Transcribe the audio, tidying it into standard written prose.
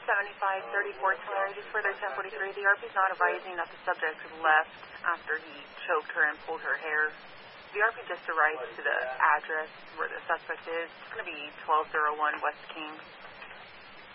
7534 Terry, just further 1043. The RP is not advising that the subject left after he choked her and pulled her hair. The RP just arrived to the address where the suspect is. It's going to be 1201 West King.